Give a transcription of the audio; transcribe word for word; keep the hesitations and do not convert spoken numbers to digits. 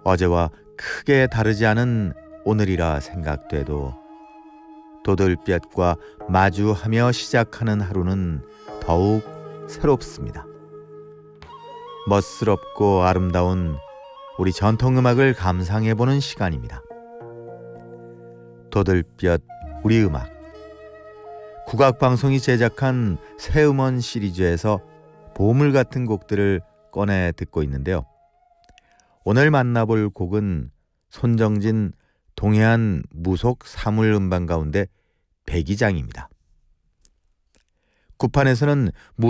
어제와 크게 다르지 않은 오늘이라 생각돼도 도들볕과 마주하며 시작하는 하루는 더욱 새롭습니다. 멋스럽고 아름다운 우리 전통음악을 감상해보는 시간입니다. 도들볕 우리 음악, 국악방송이 제작한 새 음원 시리즈에서 보물 같은 곡들을 꺼내 듣고 있는데요. 오늘 만나볼 곡은 손정진 동해안 무속 사물음반 가운데 백이장입니다. 구판에서는